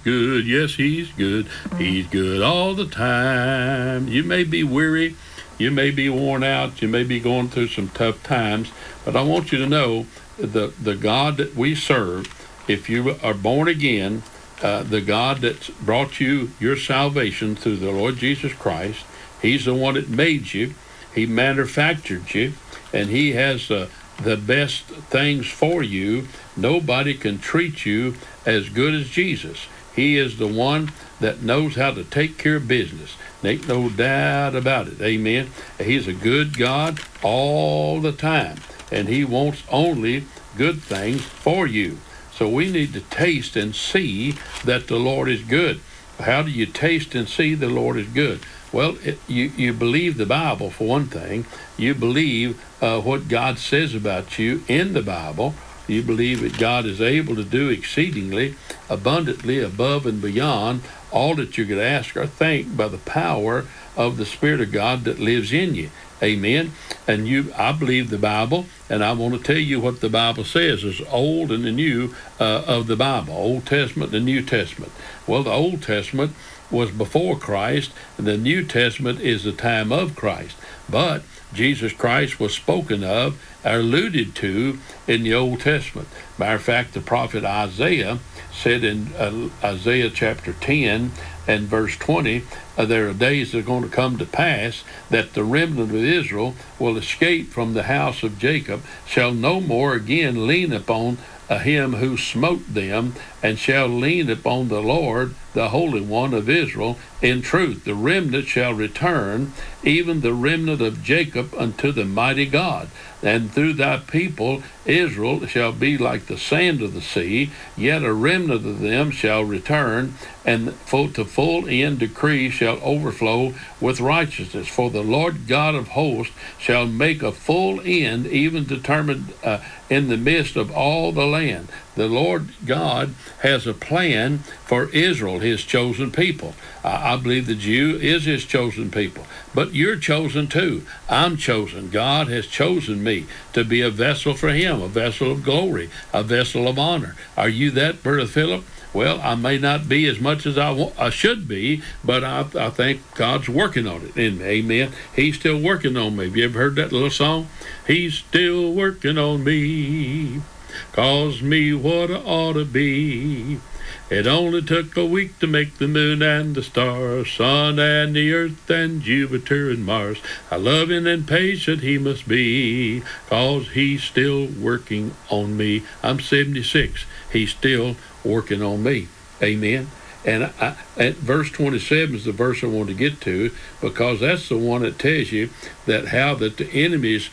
good. Yes, He's good. He's good all the time. You may be weary. You may be worn out. You may be going through some tough times. But I want you to know the God that we serve, if you are born again, the God that's brought you your salvation through the Lord Jesus Christ, He's the one that made you. He manufactured you, and He has the best things for you. Nobody can treat you as good as Jesus. He is the one that knows how to take care of business. Ain't no doubt about it. Amen. He's a good God all the time, and He wants only good things for you. So we need to taste and see that the Lord is good. How do you taste and see the Lord is good? Well, you believe the Bible, for one thing. You believe what God says about you in the Bible. You believe that God is able to do exceedingly, abundantly, above and beyond all that you could ask or think by the power of the Spirit of God that lives in you. Amen. And I believe the Bible, and I want to tell you what the Bible says. There's Old and the New of the Bible, Old Testament and the New Testament. Well, the Old Testament was before Christ, and the New Testament is the time of Christ. But Jesus Christ was spoken of, or alluded to, in the Old Testament. Matter of fact, the prophet Isaiah said in Isaiah chapter 10 and verse 20, there are days that are going to come to pass that the remnant of Israel will escape from the house of Jacob, shall no more again lean upon him who smote them, and shall lean upon the Lord, the Holy One of Israel, in truth. The remnant shall return, even the remnant of Jacob, unto the mighty God. And through thy people Israel shall be like the sand of the sea, yet a remnant of them shall return, and to full end decree shall overflow with righteousness. For the Lord God of hosts shall make a full end, even determined in the midst of all the land. The Lord God has a plan for Israel, His chosen people. I believe the Jew is His chosen people. But you're chosen too. I'm chosen. God has chosen me to be a vessel for Him, a vessel of glory, a vessel of honor. Are you that, Brother Philip? Well, I may not be as much as I should be, but I think God's working on it in me. Amen. He's still working on me. Have you ever heard that little song? He's still working on me, calls me what I ought to be. It only took a week to make the moon and the stars, sun and the earth and Jupiter and Mars. How loving and patient He must be, 'cause He's still working on me. I'm 76. He's still working on me. Amen. And verse 27 is the verse I want to get to, because that's the one that tells you that how that the enemy's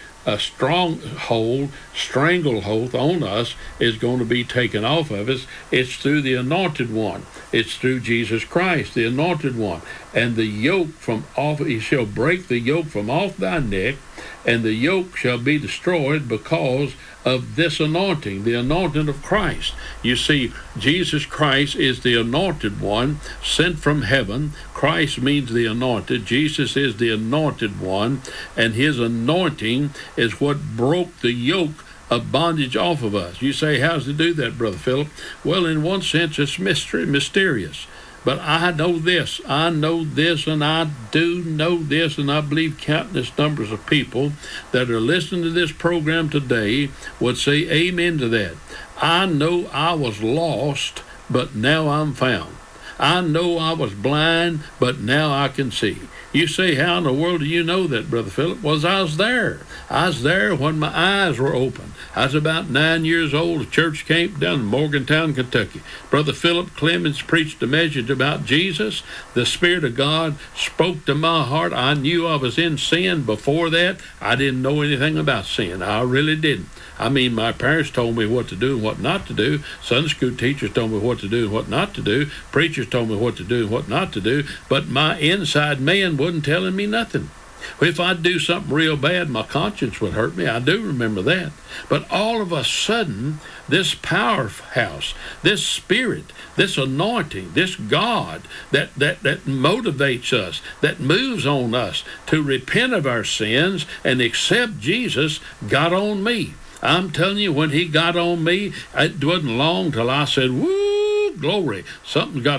stranglehold on us is going to be taken off of us. It's through the Anointed One. It's through Jesus Christ, the Anointed One. And the yoke from off, He shall break the yoke from off thy neck, and the yoke shall be destroyed because of this anointing, the anointing of Christ. You see, Jesus Christ is the Anointed One, sent from heaven. Christ means the anointed. Jesus is the Anointed One, and His anointing is what broke the yoke of bondage off of us. You say, how's He do that, Brother Philip? Well, in one sense, it's mysterious. But I know this, and I do know this, and I believe countless numbers of people that are listening to this program today would say amen to that. I know I was lost, but now I'm found. I know I was blind, but now I can see. You say, how in the world do you know that, Brother Philip? Well, I was there. I was there when my eyes were open. I was about 9 years old. A church camp down in Morgantown, Kentucky. Brother Philip Clemens preached a message about Jesus. The Spirit of God spoke to my heart. I knew I was in sin before that. I didn't know anything about sin. I really didn't. I mean, my parents told me what to do and what not to do. Sunday school teachers told me what to do and what not to do. Preachers told me what to do and what not to do. But my inside man wasn't telling me nothing. If I'd do something real bad, my conscience would hurt me. I do remember that. But all of a sudden, this powerhouse, this Spirit, this anointing, this God that motivates us, that moves on us to repent of our sins and accept Jesus, got on me. I'm telling you, when He got on me, it wasn't long till I said, woo, glory, something got